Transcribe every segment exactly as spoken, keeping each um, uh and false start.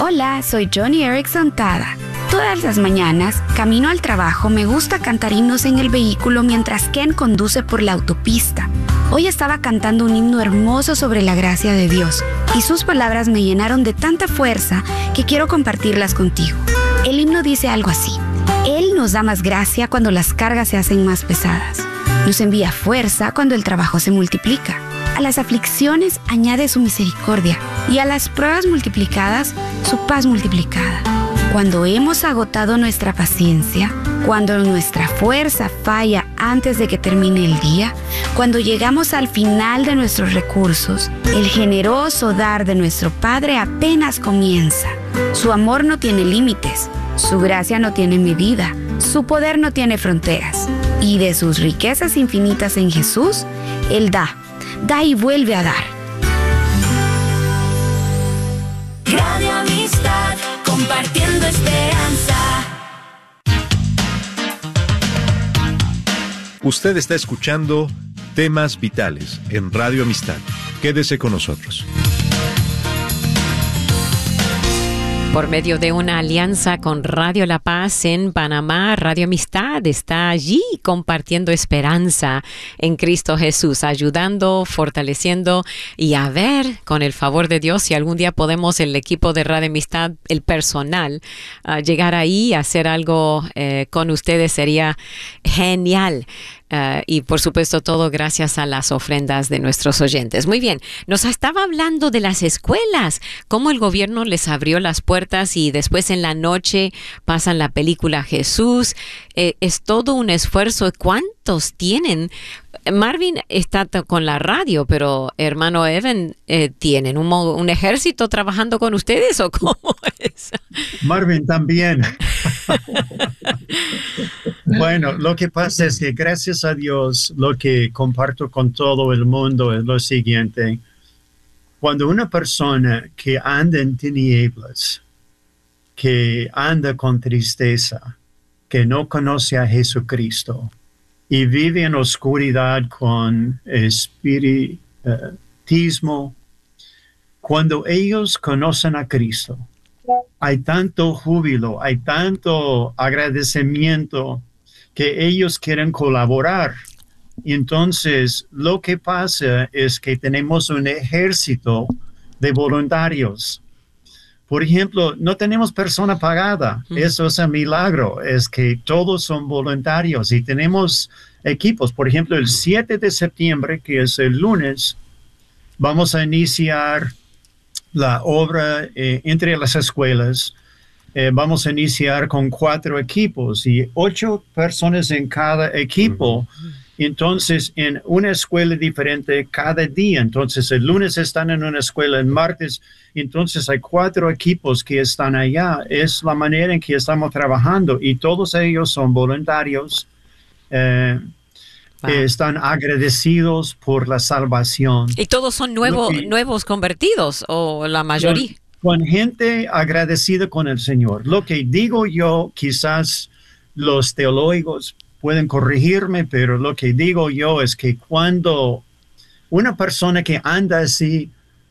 Hola, soy Johnny Erickson Tada. Todas las mañanas, camino al trabajo, me gusta cantar himnos en el vehículo mientras Ken conduce por la autopista. Hoy estaba cantando un himno hermoso sobre la gracia de Dios y sus palabras me llenaron de tanta fuerza que quiero compartirlas contigo. El himno dice algo así: Él nos da más gracia cuando las cargas se hacen más pesadas. Nos envía fuerza cuando el trabajo se multiplica. A las aflicciones añade su misericordia y a las pruebas multiplicadas, su paz multiplicada. Cuando hemos agotado nuestra paciencia, cuando nuestra fuerza falla antes de que termine el día, cuando llegamos al final de nuestros recursos, el generoso dar de nuestro Padre apenas comienza. Su amor no tiene límites, su gracia no tiene medida, su poder no tiene fronteras. Y de sus riquezas infinitas en Jesús, Él da, da y vuelve a dar. Radio Amistad, compartiendo esperanza. Usted está escuchando Temas Vitales en Radio Amistad. Quédese con nosotros. Por medio de una alianza con Radio La Paz en Panamá, Radio Amistad está allí compartiendo esperanza en Cristo Jesús, ayudando, fortaleciendo y a ver, con el favor de Dios, si algún día podemos, el equipo de Radio Amistad, el personal, uh, llegar ahí a hacer algo eh, con ustedes sería genial. Uh, y por supuesto todo gracias a las ofrendas de nuestros oyentes. Muy bien, nos estaba hablando de las escuelas, cómo el gobierno les abrió las puertas y después en la noche pasan la película Jesús. Eh, es todo un esfuerzo. ¿Cuántos tienen? Marvin está t- con la radio, pero hermano Evan, eh, ¿tienen un, mo- un ejército trabajando con ustedes o cómo es? Marvin también. Bueno, lo que pasa es que gracias a Dios lo que comparto con todo el mundo es lo siguiente. Cuando una persona que anda en tinieblas, que anda con tristeza, que no conoce a Jesucristo y vive en oscuridad con espiritismo, cuando ellos conocen a Cristo, hay tanto júbilo, hay tanto agradecimiento que ellos quieren colaborar. Y entonces lo que pasa es que tenemos un ejército de voluntarios. Por ejemplo, no tenemos persona pagada. Mm. Eso es un milagro, es que todos son voluntarios y tenemos equipos. Por ejemplo, el siete de septiembre, que es el lunes, vamos a iniciar la obra eh, entre las escuelas. Eh, vamos a iniciar con cuatro equipos y ocho personas en cada equipo. Uh-huh. Entonces, en una escuela diferente cada día. Entonces, el lunes están en una escuela, el martes. Entonces, hay cuatro equipos que están allá. Es la manera en que estamos trabajando y todos ellos son voluntarios. Eh, Wow. Eh, están agradecidos por la salvación. ¿Y todos son nuevo, que, nuevos convertidos o la mayoría? Con, con gente agradecida con el Señor. Lo que digo yo, quizás los teólogos pueden corregirme, pero lo que digo yo es que cuando una persona que anda así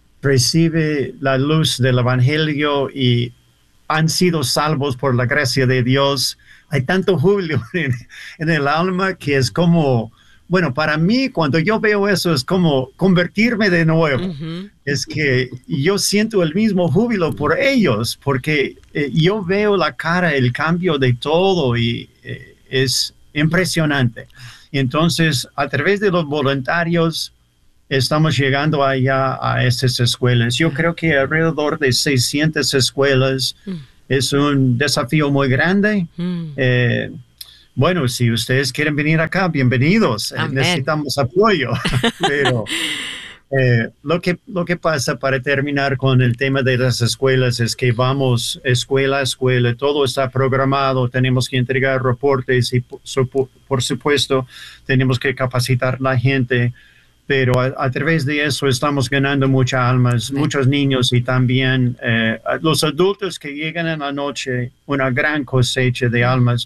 recibe la luz del Evangelio y han sido salvos por la gracia de Dios, hay tanto júbilo en, en el alma que es como, bueno, para mí cuando yo veo eso es como convertirme de nuevo. Uh-huh. Es que yo siento el mismo júbilo por ellos, porque eh, yo veo la cara, el cambio de todo y eh, es impresionante. Entonces, a través de los voluntarios, estamos llegando allá a estas escuelas. Yo creo que alrededor de seiscientas escuelas. Uh-huh. Es un desafío muy grande. Mm. Eh, bueno, si ustedes quieren venir acá, bienvenidos. Eh, necesitamos apoyo. Pero eh, lo, que, lo que pasa para terminar con el tema de las escuelas es que vamos escuela a escuela, todo está programado, tenemos que entregar reportes y por, por supuesto tenemos que capacitar a la gente. Pero a, a través de eso estamos ganando muchas almas, sí. Muchos niños y también eh, los adultos que llegan en la noche, una gran cosecha de almas.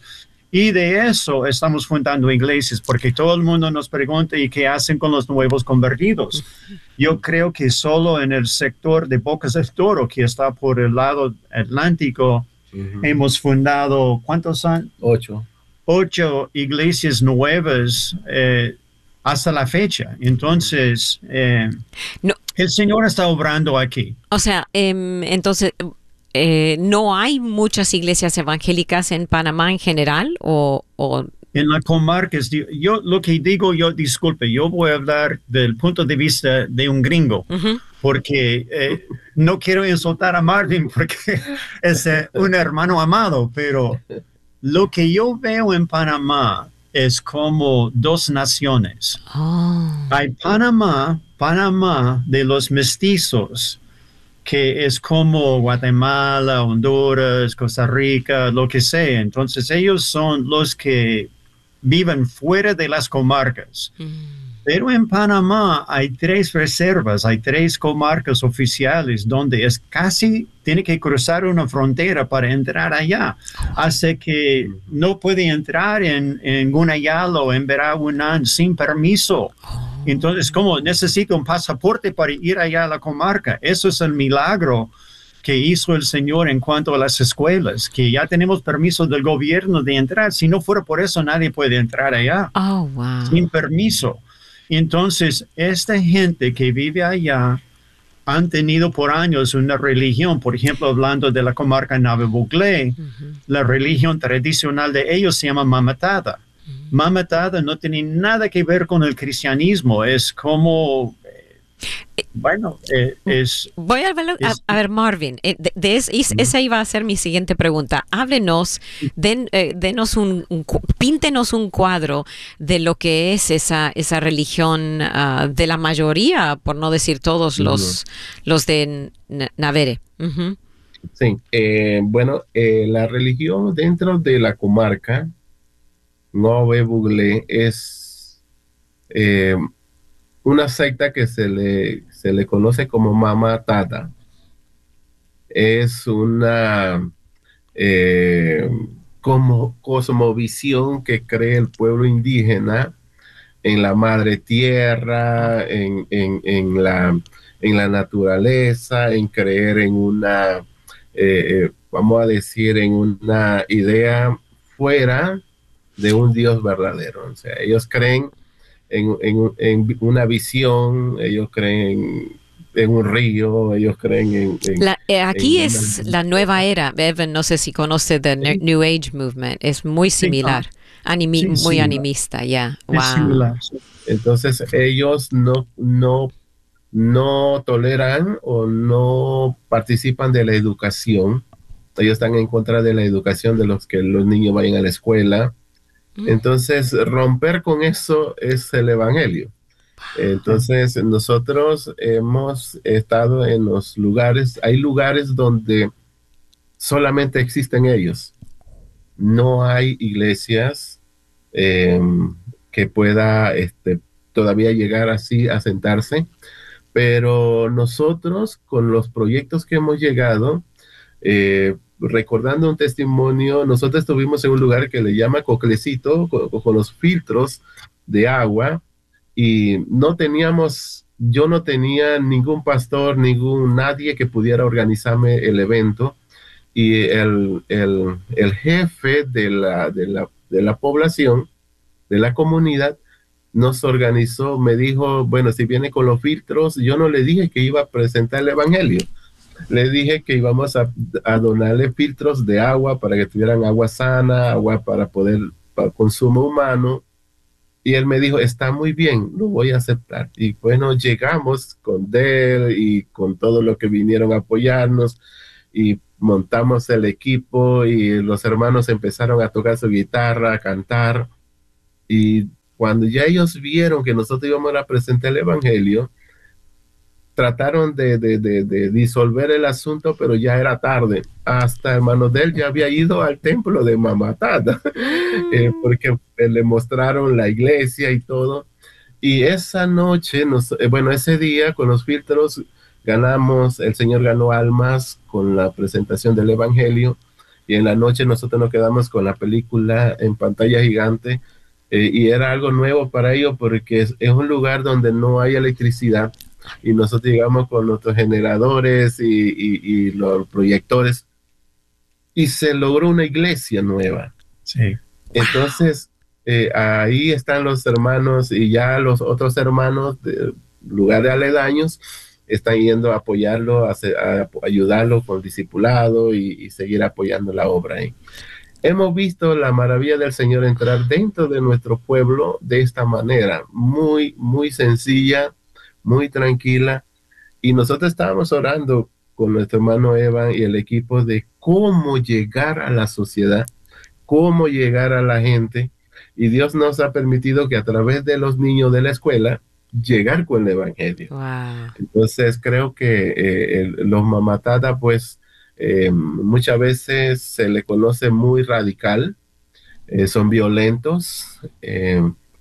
Y de eso estamos fundando iglesias, porque todo el mundo nos pregunta, ¿y qué hacen con los nuevos convertidos? Yo creo que solo en el sector de Bocas del Toro, que está por el lado atlántico, uh-huh. hemos fundado, ¿cuántos son? Ocho. Ocho iglesias nuevas eh, hasta la fecha. Entonces, eh, no. el Señor está obrando aquí. O sea, eh, entonces... Eh, ¿no hay muchas iglesias evangélicas en Panamá en general? O, o... En la comarca, yo lo que digo, yo disculpe, yo voy a hablar del punto de vista de un gringo, uh-huh. porque eh, no quiero insultar a Marvin porque es eh, un hermano amado, pero lo que yo veo en Panamá es como dos naciones. Oh. Hay Panamá, Panamá de los mestizos, que es como Guatemala, Honduras, Costa Rica, lo que sea. Entonces ellos son los que viven fuera de las comarcas. Mm. Pero en Panamá hay tres reservas, hay tres comarcas oficiales donde es casi, tiene que cruzar una frontera para entrar allá. Hace que no puede entrar en, en Gunayala o en Verahuanán sin permiso. Entonces, ¿cómo necesito un pasaporte para ir allá a la comarca? Eso es el milagro que hizo el Señor en cuanto a las escuelas, que ya tenemos permiso del gobierno de entrar. Si no fuera por eso, nadie puede entrar allá. Oh, wow. Sin permiso. Entonces, esta gente que vive allá han tenido por años una religión. Por ejemplo, hablando de la comarca Nave-Buglé, uh-huh. la religión tradicional de ellos se llama Mamatada. Mamatada no tiene nada que ver con el cristianismo, es como, eh, bueno, eh, es... Voy a, verlo, es, a, a ver, Marvin, eh, de, de es, es, esa iba a ser mi siguiente pregunta. Háblenos, den, eh, denos un, un, píntenos un cuadro de lo que es esa, esa religión uh, de la mayoría, por no decir todos los, uh-huh. los de Navere. Uh-huh. Sí, eh, bueno, eh, la religión dentro de la comarca Nave-Buglé es eh, una secta que se le, se le conoce como Mamatada. Es una eh, como cosmovisión que cree el pueblo indígena en la madre tierra, en, en, en, la, en la naturaleza, en creer en una, eh, vamos a decir, en una idea fuera de un Dios verdadero. O sea, ellos creen en, en, en una visión, ellos creen en un río, ellos creen en... en la, eh, aquí en es una... la nueva era. Evan, no sé si conoce the sí. New Age Movement, es muy similar, sí, ah. Animi sí, muy sí, animista, ya. Yeah. Wow. Entonces ellos no, no, no toleran o no participan de la educación. Ellos están en contra de la educación de los que los niños vayan a la escuela. Entonces, romper con eso es el evangelio. Entonces, nosotros hemos estado en los lugares, hay lugares donde solamente existen ellos. No hay iglesias eh, que pueda este, todavía llegar así a sentarse, pero nosotros con los proyectos que hemos llegado, eh, recordando un testimonio, nosotros estuvimos en un lugar que le llama Coclecito, con, con los filtros de agua, y no teníamos, yo no tenía ningún pastor, ningún nadie que pudiera organizarme el evento, y el, el, el jefe de la, de, la, de la población, de la comunidad, nos organizó, me dijo, bueno, si viene con los filtros, yo no le dije que iba a presentar el evangelio. Le dije que íbamos a, a donarle filtros de agua para que tuvieran agua sana, agua para poder, para consumo humano. Y él me dijo, está muy bien, lo voy a aceptar. Y bueno, llegamos con él y con todo lo que vinieron a apoyarnos y montamos el equipo y los hermanos empezaron a tocar su guitarra, a cantar. Y cuando ya ellos vieron que nosotros íbamos a presentar el evangelio, trataron de, de, de, de disolver el asunto, pero ya era tarde. Hasta hermano de él ya había ido al templo de Mamatada, eh, porque eh, le mostraron la iglesia y todo. Y esa noche, nos, eh, bueno, ese día con los filtros ganamos, el Señor ganó almas con la presentación del evangelio. y en la noche nosotros nos quedamos con la película en pantalla gigante, eh, y era algo nuevo para ellos porque es, es un lugar donde no hay electricidad, y nosotros llegamos con nuestros generadores y, y, y los proyectores, y se logró una iglesia nueva. Sí. Entonces, eh, ahí están los hermanos, y ya los otros hermanos de lugares aledaños están yendo a apoyarlo, a, hacer, a ayudarlo con discipulado y, y seguir apoyando la obra ahí. Hemos visto la maravilla del Señor entrar dentro de nuestro pueblo de esta manera, muy, muy sencilla, muy tranquila, y nosotros estábamos orando con nuestro hermano Evan y el equipo de cómo llegar a la sociedad, cómo llegar a la gente, y Dios nos ha permitido que a través de los niños de la escuela llegar con el evangelio. Wow. Entonces creo que eh, el, los mamatata pues eh, muchas veces se le conoce muy radical, eh, son violentos, eh,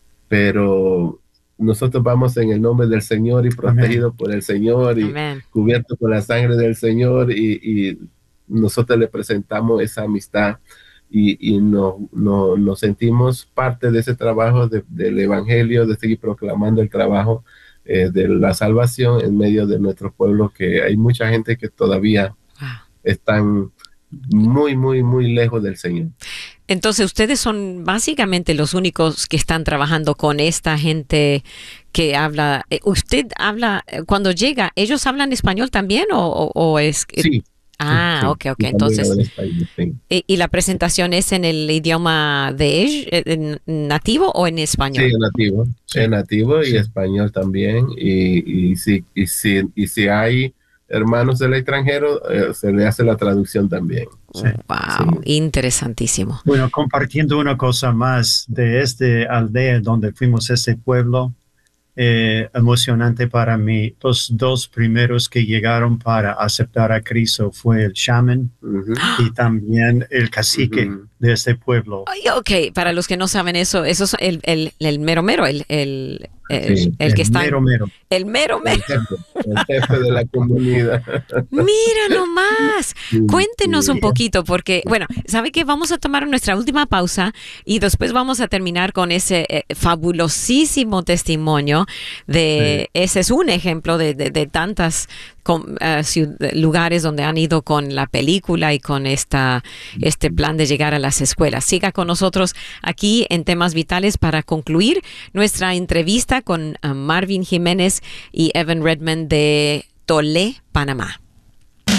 pero nosotros vamos en el nombre del Señor y protegidos por el Señor y Amén. cubiertos con la sangre del Señor, y, y nosotros le presentamos esa amistad y, y nos no, no sentimos parte de ese trabajo de, del evangelio, de seguir proclamando el trabajo eh, de la salvación en medio de nuestro pueblo, que hay mucha gente que todavía Wow. están muy, muy, muy lejos del Señor. Entonces, ustedes son básicamente los únicos que están trabajando con esta gente que habla. eh, ¿Usted habla, eh, cuando llega, ellos hablan español también o, o, o es...? Sí. Ah, sí, ok, ok. sí, Entonces, también habla español, sí. ¿y, y la presentación es en el idioma de ellos, eh, en nativo o en español? Sí, es nativo, Sí. es nativo y Sí. español también, y, y, si, y, si, y si hay hermanos del extranjero, eh, se le hace la traducción también. Sí. Wow, Sí. interesantísimo. Bueno, compartiendo una cosa más de esta aldea donde fuimos, ese pueblo, eh, emocionante para mí. Los dos primeros que llegaron para aceptar a Cristo fue el shaman Ujú. y también el cacique Ujú. de este pueblo. Ay, ok, para los que no saben eso, eso es el, el, el mero mero, el, el, el, Sí, el que está... mero, mero. El mero El mero. jefe, el jefe de la comunidad. Mira nomás. Cuéntenos un Sí. poquito, porque, bueno, ¿sabe qué? Vamos a tomar nuestra última pausa y después vamos a terminar con ese eh, fabulosísimo testimonio de, ese es un ejemplo de, de, de tantas com, uh, ciud- lugares donde han ido con la película y con esta, este plan de llegar a las escuelas. Siga con nosotros aquí en Temas Vitales para concluir nuestra entrevista con uh, Marvin Jiménez y Evan Redmond de Tolé, Panamá.